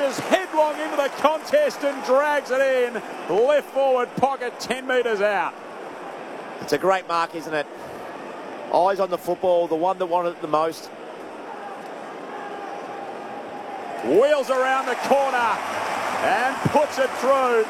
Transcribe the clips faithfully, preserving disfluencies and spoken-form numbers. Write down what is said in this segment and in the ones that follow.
launches headlong into the contest and drags it in. Left forward pocket, ten metres out. It's a great mark, isn't it? Eyes on the football, the one that wanted it the most. Wheels around the corner and puts it through.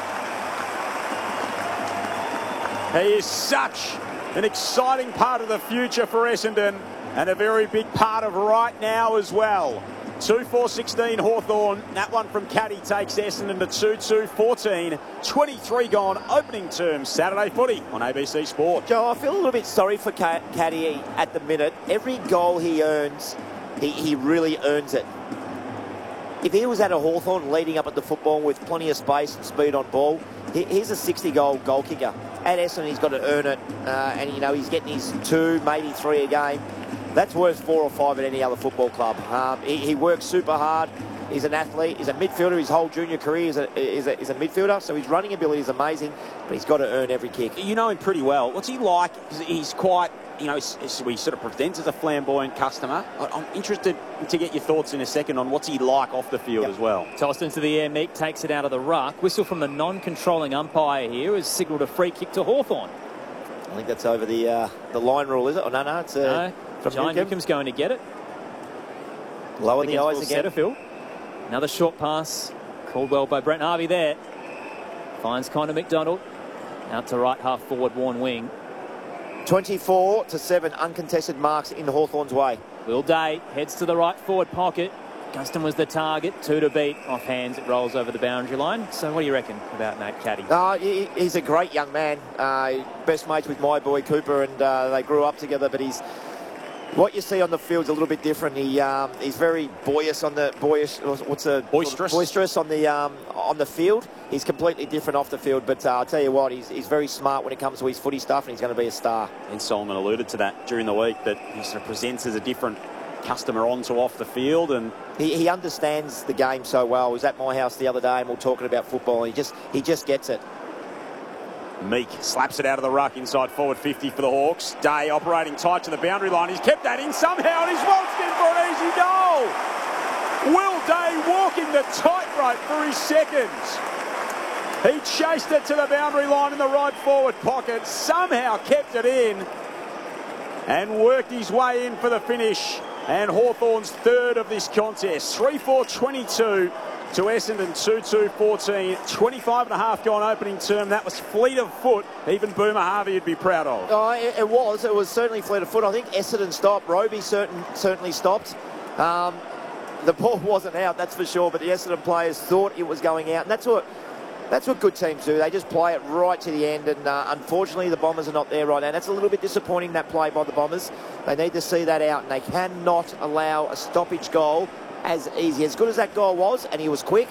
He is such an exciting part of the future for Essendon and a very big part of right now as well. two four sixteen Hawthorn. That one from Caddy takes Essendon to two two fourteen. twenty-three gone opening term Saturday footy on A B C Sport. Joe, I feel a little bit sorry for Caddy at the minute. Every goal he earns, he, he really earns it. If he was at a Hawthorn leading up at the football with plenty of space and speed on ball, he, he's a sixty goal goal kicker. At Essendon, he's got to earn it, uh, and you know he's getting his two, maybe three a game. That's worth four or five at any other football club. Um, he, he works super hard. He's an athlete. He's a midfielder. His whole junior career is a, is a, is a midfielder, so his running ability is amazing, but he's got to earn every kick. You know him pretty well. What's he like? He's quite, you know, he's, he sort of presents as a flamboyant customer. I'm interested to get your thoughts in a second on what's he like off the field yep. as well. Tossed into the air, Meek takes it out of the ruck. Whistle from the non-controlling umpire here has signalled a free kick to Hawthorn. I think that's over the uh, the line rule, is it? Oh, no, no, it's uh, no. from John Newcombe. Newcomb's going to get it. Lower the eyes again. Setterfield. Another short pass. Called well by Brent Harvey there. Finds Connor McDonald. Out to right half forward, Warren Wing. twenty-four to seven uncontested marks in Hawthorn's way. Will Day heads to the right forward pocket. Guston was the target. Two to beat. Off hands, it rolls over the boundary line. So what do you reckon about Nate Caddy? Uh, he, he's a great young man. Uh, best mates with my boy Cooper, and uh, they grew up together, but he's... What you see on the field's a little bit different. He um, he's very boyish on the boyish. What's a boisterous? Boisterous on the um, on the field. He's completely different off the field. But uh, I'll tell you what, he's he's very smart when it comes to his footy stuff, and he's going to be a star. And Solomon alluded to that during the week, that he sort of presents as a different customer on to off the field, and he he understands the game so well. I was at my house the other day, and we we're talking about football. And he just he just gets it. Meek slaps it out of the ruck inside forward fifty for the Hawks. Day operating tight to the boundary line. He's kept that in somehow, and he's waltzed in for an easy goal. Will Day walking the tightrope for his seconds. He chased it to the boundary line in the right forward pocket, somehow kept it in, and worked his way in for the finish. And Hawthorn's third of this contest. three four twenty-two. To Essendon, two two fourteen. twenty-five and a half gone opening term. That was fleet of foot. Even Boomer Harvey would be proud of. Oh, it, it was. It was certainly fleet of foot. I think Essendon stopped. Roby certain, certainly stopped. Um, the ball wasn't out, that's for sure, but the Essendon players thought it was going out. And that's what that's what good teams do. They just play it right to the end. And uh, unfortunately, the Bombers are not there right now. That's a little bit disappointing, that play by the Bombers. They need to see that out. And they cannot allow a stoppage goal as easy. As good as that goal was, and he was quick,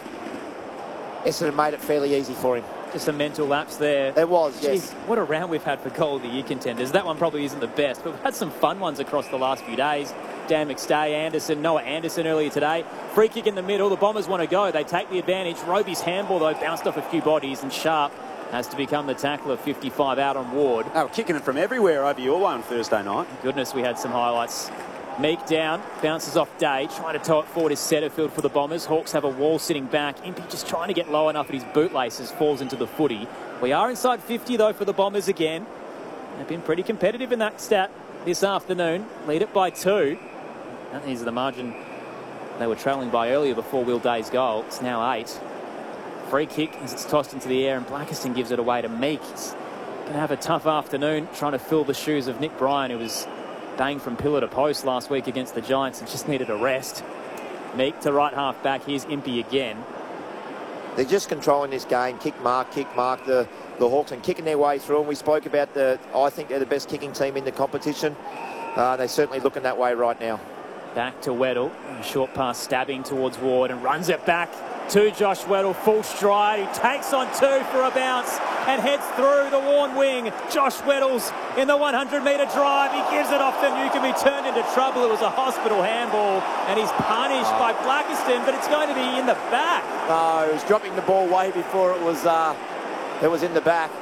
Essendon made it fairly easy for him. Just a mental lapse there. It was, yes. Jeez, what a round we've had for goal of the year contenders. That one probably isn't the best, but we've had some fun ones across the last few days. Dan McStay, Anderson, Noah Anderson earlier today. Free kick in the middle. The Bombers want to go. They take the advantage. Roby's handball, though, bounced off a few bodies, and Sharp has to become the tackler. fifty-five out on Ward. They were kicking it from everywhere over your way on Thursday night. Goodness, we had some highlights. Meek down, bounces off Day, trying to tow it forward is Setterfield for the Bombers. Hawks have a wall sitting back. Impey just trying to get low enough at his bootlaces, falls into the footy. We are inside fifty, though, for the Bombers again. They've been pretty competitive in that stat this afternoon. Lead it by two. And these are the margin they were trailing by earlier before Will Day's goal. It's now eight. Free kick as it's tossed into the air, and Blackiston gives it away to Meek. He's going to have a tough afternoon trying to fill the shoes of Nick Bryan, who was banged from pillar to post last week against the Giants and just needed a rest. Meek to right half back. Here's Impey again. They're just controlling this game. Kick mark, kick mark, the, the Hawks, and kicking their way through. And we spoke about the, I think they're the best kicking team in the competition. Uh, they're certainly looking that way right now. Back to Weddle. A short pass stabbing towards Ward and runs it back to Josh Weddle. Full stride. He takes on two for a bounce and heads through the worn wing. Josh Weddle's in the one hundred metre drive. He gives it off to Newcombe. He turned into trouble. It was a hospital handball, and he's punished by Blackiston, but it's going to be in the back. No, he was dropping the ball way before it was uh, it was in the back.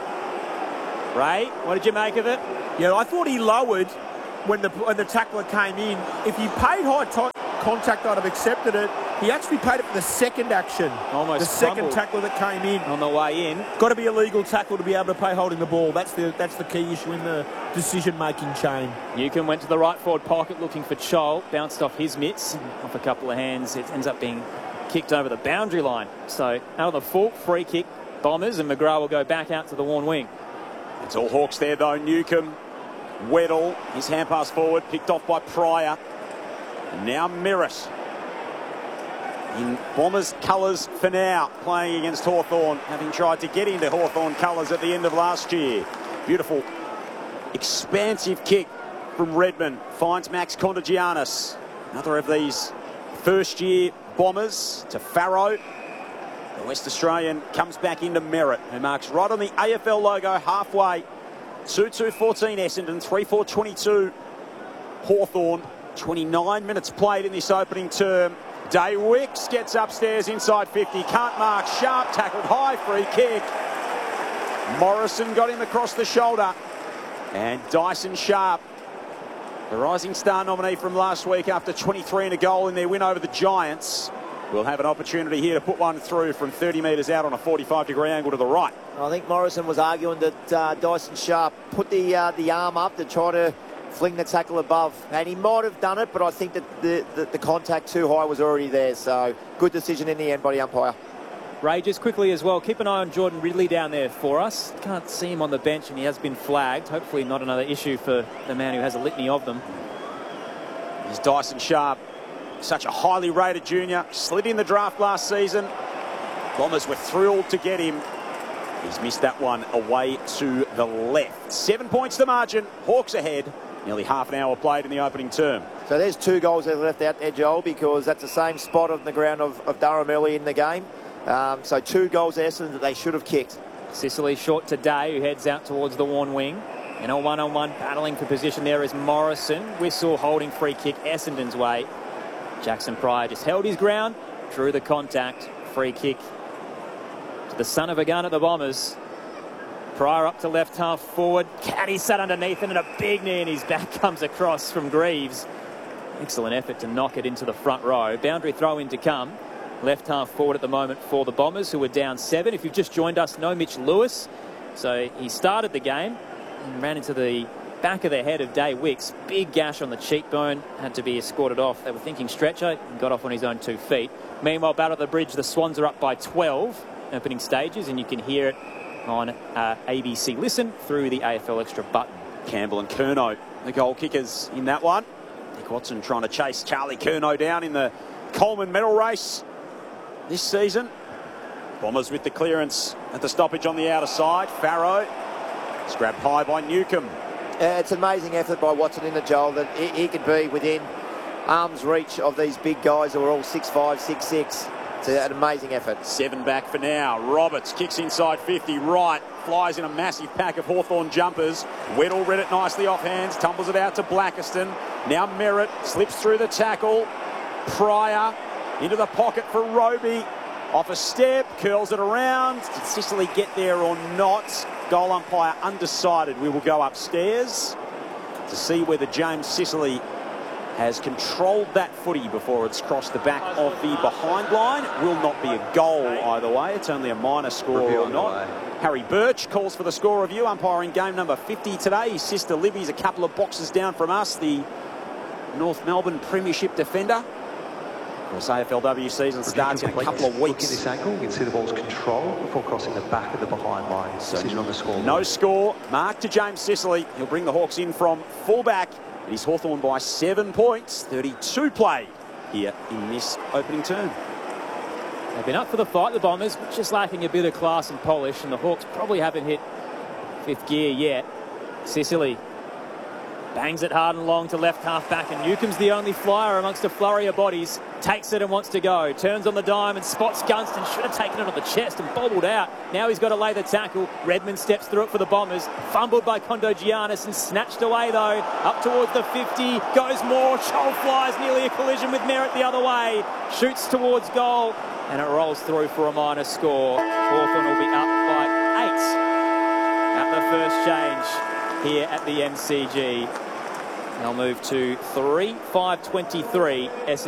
Ray, what did you make of it? Yeah, I thought he lowered when the when the tackler came in. If he paid high contact, I'd have accepted it. He actually paid it for the second action. Almost the second crumbled. tackle that came in. On the way in. Got to be a legal tackle to be able to pay holding the ball. That's the that's the key issue in the decision-making chain. Newcombe went to the right forward pocket looking for Chol. Bounced off his mitts. Off a couple of hands. It ends up being kicked over the boundary line. So out of the full, free kick, Bombers, and McGrath will go back out to the Warn wing. It's all Hawks there though. Newcombe, Weddle, his hand pass forward, picked off by Pryor. And now Merritt in Bombers colours for now, playing against Hawthorn, having tried to get into Hawthorn colours at the end of last year. Beautiful, expansive kick from Redmond. Finds Max Kontagiannis. Another of these first-year Bombers to Farrow. The West Australian comes back into Merritt, who marks right on the A F L logo halfway. two two fourteen Essendon, three four twenty-two Hawthorn. twenty-nine minutes played in this opening term. Day Wicks gets upstairs inside fifty. Can't mark. Sharp tackled high. Free kick. Morrison got him across the shoulder. And Dyson Sharp, the Rising Star nominee from last week after twenty-three and a goal in their win over the Giants, will have an opportunity here to put one through from thirty metres out on a forty-five degree angle to the right. I think Morrison was arguing that uh, Dyson Sharp put the uh, the arm up to try to fling the tackle above, and he might have done it, but I think that the, the, the contact too high was already there, so good decision in the end by the umpire. Ray, just quickly as well, keep an eye on Jordan Ridley down there for us. Can't see him on the bench and he has been flagged. Hopefully not another issue for the man who has a litany of them. Here's Dyson Sharp, such a highly rated junior, slid in the draft last season. Bombers were thrilled to get him. He's missed that one away to the left. Seven points the margin, Hawks ahead. Nearly half an hour played in the opening term. So there's two goals that are left out there, Joel, because that's the same spot on the ground of, of Durham early in the game. Um, so two goals there that they should have kicked. Sicily short today, who heads out towards the Warn wing. And a one-on-one battling for position there is Morrison. Whistle holding free kick Essendon's way. Jackson Pryor just held his ground, drew the contact. Free kick to the son of a gun at the Bombers. Pryor up to left half forward. Caddy sat underneath him and a big knee in his back comes across from Greaves. Excellent effort to knock it into the front row. Boundary throw in to come. Left half forward at the moment for the Bombers, who are down seven. If you've just joined us, no Mitch Lewis. So he started the game and ran into the back of the head of Day Wicks. Big gash on the cheekbone. Had to be escorted off. They were thinking stretcher and got off on his own two feet. Meanwhile, back at the bridge, the Swans are up by twelve opening stages, and you can hear it on uh, A B C Listen through the A F L Extra button. Campbell and Curnow, the goal kickers in that one. Nick Watson trying to chase Charlie Curnow down in the Coleman medal race this season. Bombers with the clearance at the stoppage on the outer side. Farrow, it's grabbed high by Newcombe. Uh, it's an amazing effort by Watson in the Joel that he, he could be within arm's reach of these big guys who are all six five, six six. It's an amazing effort. Seven back for now. Roberts kicks inside fifty. Right, flies in a massive pack of Hawthorn jumpers. Weddle read it nicely off hands. Tumbles it out to Blackiston. Now Merritt slips through the tackle. Pryor into the pocket for Roby. Off a step, curls it around. Did Sicily get there or not? Goal umpire undecided. We will go upstairs to see whether James Sicily has controlled that footy before it's crossed the back of the behind line. Will not be a goal either way. It's only a minor score or not. Harry Birch calls for the score review, umpiring game number fifty today. His sister Libby's a couple of boxes down from us, the North Melbourne Premiership defender. Of course, A F L W season starts in a couple of weeks. Look at this angle, you can see the ball's controlled before crossing the back of the behind line. Decision on the score. No score. Mark to James Sicily. He'll bring the Hawks in from fullback. It is Hawthorn by seven points. thirty-two played here in this opening term. They've been up for the fight, the Bombers, but just lacking a bit of class and polish, and the Hawks probably haven't hit fifth gear yet. Sicily bangs it hard and long to left half back, and Newcomb's the only flyer amongst a flurry of bodies. Takes it and wants to go. Turns on the dime and spots Gunston. Should have taken it on the chest and bobbled out. Now he's got to lay the tackle. Redmond steps through it for the Bombers. Fumbled by Kontagiannis and snatched away though. Up towards the fifty. Goes more. Chol flies. Nearly a collision with Merritt the other way. Shoots towards goal. And it rolls through for a minor score. Hawthorn will be up by eight at the first change here at the M C G. They'll move to three five twenty-three. Essendon